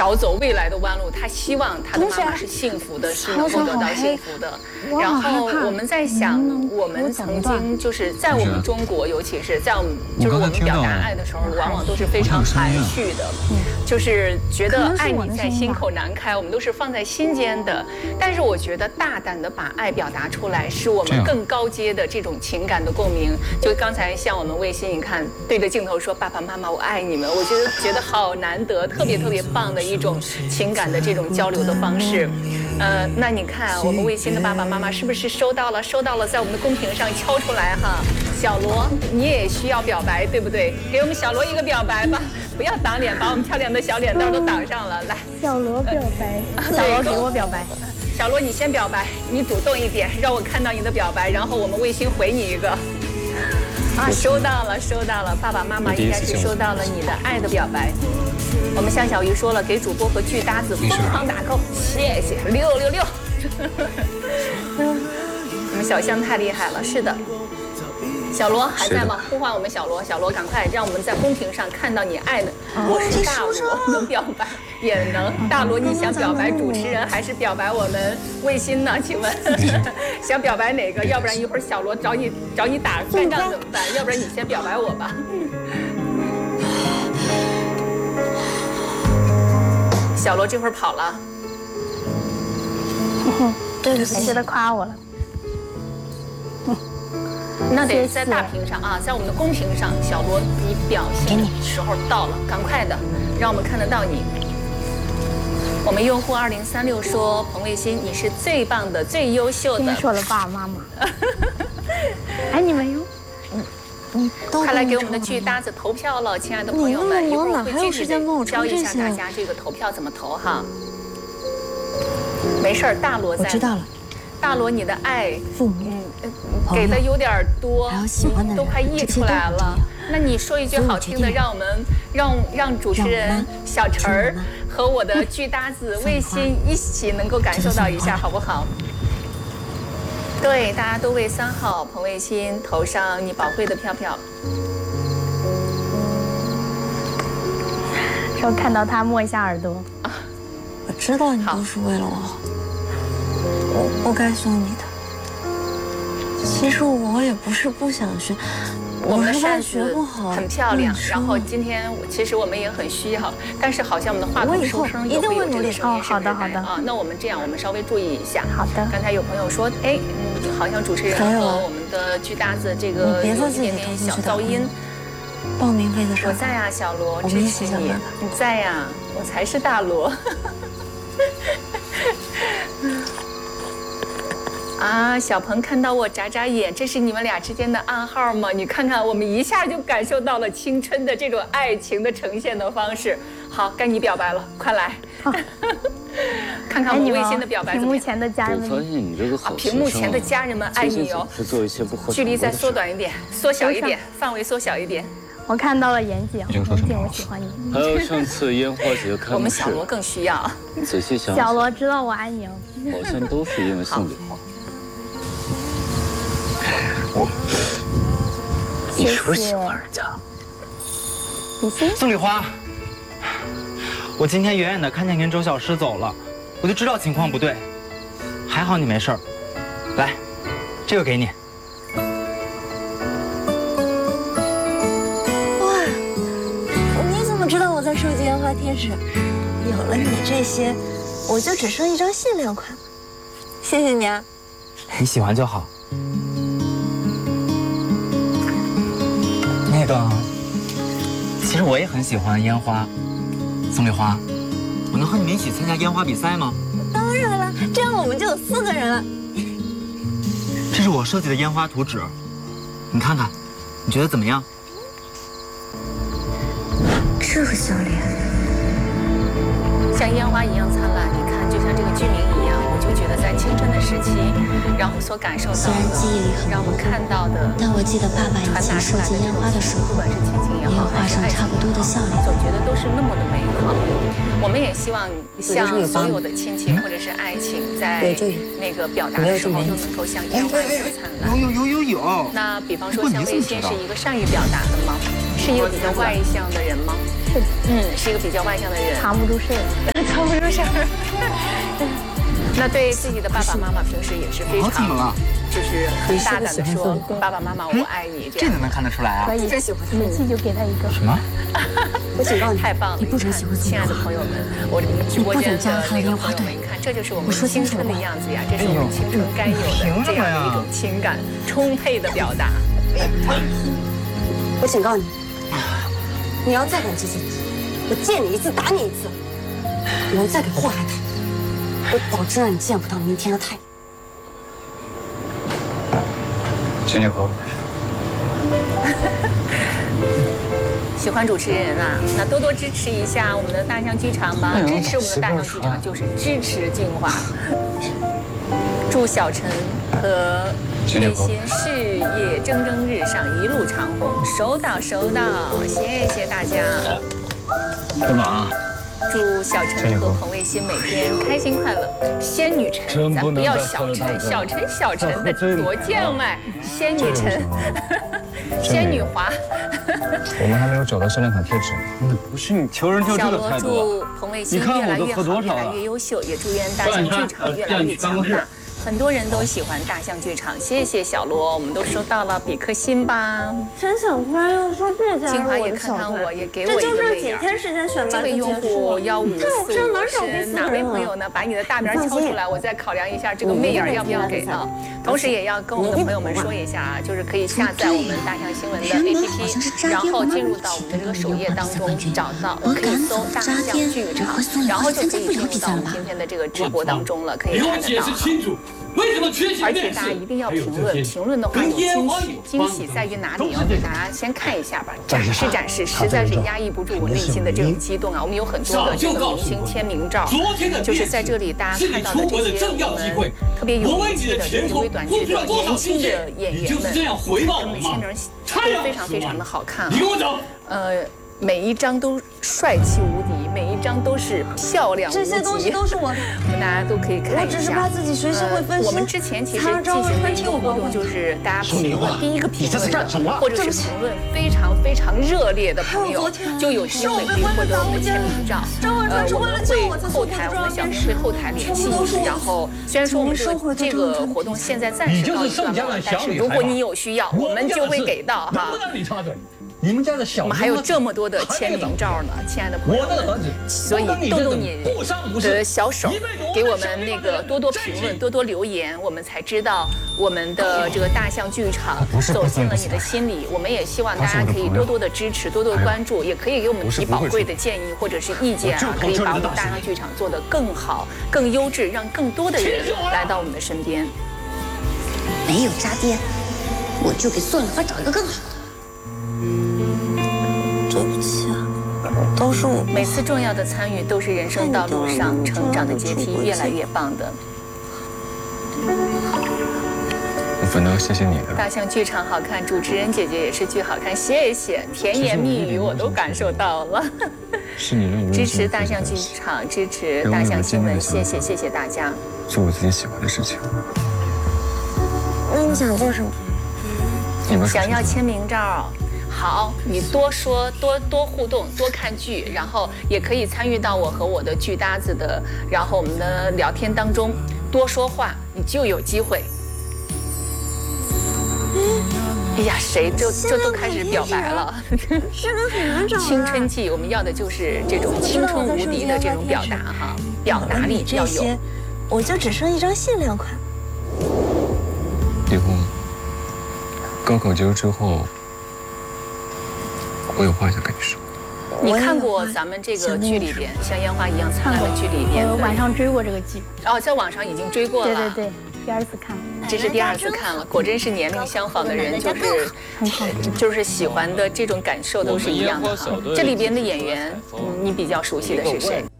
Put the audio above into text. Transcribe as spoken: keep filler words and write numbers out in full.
少走未来的弯路，他希望他的妈妈是幸福的，是能够得到幸福的。然后我们在想，我们曾经就是在我们中国，尤其是在我们就是我们表达爱的时候，往往都是非常含蓄的，就是觉得爱你在心口难开，我们都是放在心间的。但是我觉得大胆的把爱表达出来，是我们更高阶的这种情感的共鸣。就刚才像我们卫星，你看对着镜头说爸爸妈妈我爱你们，我觉得觉得好难得，特别特别棒的一种情感的这种交流的方式。呃，那你看我们卫星的爸爸妈妈是不是收到了？收到了，在我们的公屏上敲出来哈。小罗，你也需要表白，对不对？给我们小罗一个表白吧，不要挡脸，把我们漂亮的小脸蛋都挡上了。来， 小罗表白，小罗给我表白。 小罗，你先表白，你主动一点，让我看到你的表白，然后我们卫星回你一个。啊，收到了，收到了，爸爸妈妈应该是收到了你的爱的表白。我们向小鱼说了，给主播和剧搭子疯狂打 call， 谢谢，六六六。我们小香太厉害了，是的。小罗还在吗？呼唤我们小罗，小罗赶快让我们在公屏上看到你爱的。我是大罗，能表白也能。大罗，你想表白主持人还是表白我们卫星呢？请问想表白哪个？要不然一会儿小罗找你找你打干仗怎么办？要不然你先表白我吧。小罗这会儿跑了。 对不起，觉得夸我了。 那得在大屏上啊，在我们的公屏上，小罗，你表现的时候到了，赶快的，让我们看得到你。我们用户二零三六说，彭卫星，你是最棒的、最优秀的。 听说了，爸爸妈妈。爱你们哟。 你都快来给我们的剧搭子投票了，亲爱的朋友们，一会儿会具体的教一下大家这个投票怎么投哈。没事儿，大罗在。 我知道了。 大罗，你的爱， 父母。 给的有点多， 还有喜欢的人都快溢出来了。那你说一句好听的，让我们让让主持人小陈儿和我的剧搭子卫星一起能够感受到一下，好不好？对，大家都为三号彭卫星投上你宝贵的票票。 说看到他摸一下耳朵。 我知道你都是为了我好，我不该送你的。其实我也不是不想学， 我们的扇子很漂亮，然后今天其实我们也很需要，但是好像我们的话筒收声又会有这个声音。 好的好的啊，那我们这样，我们稍微注意一下。 好的。 刚才有朋友说，哎，嗯，好像主持人和我们的剧搭子这个有一点点小噪音。 报名费的时候， 我在呀，小罗，支持你。你在呀，我才是大罗。啊，小鹏看到我眨眨眼，这是你们俩之间的暗号吗？你看看，我们一下就感受到了青春的这种爱情的呈现的方式。好，该你表白了，快来，看看我们卫星的表白怎么样？ 屏幕前的家人们， 我发现你这个好、 啊，屏幕前的家人们爱你哦。 是做一些不合距离再缩短一点，缩小一点，范围缩小一点。 我看到了严谨，严谨，我喜欢你。 还有上次烟花节开幕式， 我们小罗更需要。 仔细想， 小罗知道我爱你哦。 好像都是因为送礼花。 我，你是不是喜欢人家？ 宋丽花，我今天远远的看见跟周小诗走了，我就知道情况不对。还好你没事儿，来，这个给你。 哇，你怎么知道我在收集烟花贴纸？有了你这些，我就只剩一张限量款了。谢谢你啊。 你喜欢就好。那个，其实我也很喜欢烟花。宋丽花，我能和你们一起参加烟花比赛吗？ 当然了，这样我们就有四个人了。 这是我设计的烟花图纸，你看看，你觉得怎么样？ 这个笑脸， 像烟花一样灿烂。你看，就像这个剧名一样，我就觉得在青春的时期，让我所感受到的，让我们看到的， 但我记得爸爸以前收集烟花的时候， 不管是亲情也好， 还是爱情，差不多的笑脸， 总觉得都是那么的美好。我们也希望像所有的亲情或者是爱情，在那个表达的时候都能够像烟花一样灿烂。 有有有有有。 那比方说，像卫星是一个善于表达的吗？是一个比较外向的人吗？ 确实， 嗯，是一个比较外向的人， 藏不住事儿， 藏不住事儿。那对自己的爸爸妈妈平时也是非常， 怎么了？ 就是很大胆的说，爸爸妈妈我爱你，这样这都能看得出来啊！ 可以， 真喜欢他。 每次就给他一个。 什么？ 我警告你， 太棒了！ 你不准喜欢亲爱的朋友们，我们直播间的那个朋友们，看，这就是我们青春的样子呀，这是我们青春该有的这样的一种情感充沛的表达。 我警告你，你要再敢接近他，我见你一次打你一次，你要再敢祸害他，我保证让你见不到明天的太阳。 请你和我。 喜欢主持人啊，那多多支持一下我们的大象剧场吧！支持我们的大象剧场就是支持进化。祝小陈和内心事业蒸蒸日上，一路长虹。收到收到，谢谢大家。 干嘛？ 祝小陈和彭卫星每天开心快乐。仙女陈，咱不要小陈，小陈小陈的多见外。仙女陈，仙女华。 我们还没有找到限量款贴纸。 不是你求人就这个态度。 祝彭卫星越来越好，越来越优秀，也祝愿大象剧场越来越强大。很多人都喜欢大象剧场，谢谢小罗，我们都收到了，比颗心吧。 陈小花又说不加金华也入我的小看看我， 队， 也给我一这就个媚眼。 剩几天时间选拔这位用户幺五四五是哪位朋友呢？ 呢？把你的大名敲出来，我再考量一下这个媚眼要不要给到。同时也要跟我们的朋友们说一下啊，就是可以下载我们大象新闻的 A P P， 然后进入到我们的这个首页当中，找到可以搜大象剧场，然后就可以进入到我们今天的这个直播当中了，可以看得到。 为什么缺席而且大家一定要评论，评论的话有惊喜，惊喜在于哪里？要给大家先看一下吧，展示展示，实在是压抑不住我内心的这种激动啊！我们有很多的这个明星签名照，就是在这里大家看到的这些我们特别有名气的这个微短剧的年轻的演员们，他们签名都非常非常的好看啊！呃。每一张都帅气无敌，每一张都是漂亮无极。 这些东西都是我的， 大家都可以看一下。 我只是怕自己随时会分心。 我们之前其实进行的一个活动就是大家评论第一个评论，或者是评论非常非常热烈的朋友，就有机会可以获得我们的签名照。呃，我们会后台，我们小编会后台联系你，然后虽然说我们这个这个活动现在暂时告一段落，但是如果你有需要，我们就会给到哈。 你们家的小， 我们还有这么多的签名照呢，亲爱的朋友们，所以动动你的小手，给我们那个多多评论、多多留言，我们才知道我们的这个大象剧场走进了你的心里。我们也希望大家可以多多的支持、多多关注，也可以给我们提宝贵的建议或者是意见啊，可以把我们大象剧场做得更好、更优质，让更多的人来到我们的身边。 没有渣爹，我就给宋丽花找一个更好的。对不起啊，都是我。 每次重要的参与都是人生道路上成长的阶梯，越来越棒的。 我反倒要谢谢你的。 大象剧场好看，主持人姐姐也是剧好看，谢谢，甜言蜜语我都感受到了。 是你认为支持大象剧场，支持大象新闻，谢谢谢谢大家。 做我自己喜欢的事情。 那你想做什么？ 想要签名照。好，你多说多多互动，多看剧，然后也可以参与到我和我的剧搭子的，然后我们的聊天当中，多说话，你就有机会。哎呀，谁就就都开始表白了。 这个很难找。 青春季，我们要的就是这种青春无敌的这种表达哈，表达力要有。 我就只剩一张限量款。 李红，高考结束之后。我有话想跟你说。 你看过咱们这个剧里边像烟花一样灿烂的剧里边？ 我晚上追过这个剧。 哦，在网上已经追过了。 对对对，第二次看。 这是第二次看了，果真是年龄相仿的人，就是就是喜欢的这种感受都是一样的哈。这里边的演员，你比较熟悉的是谁？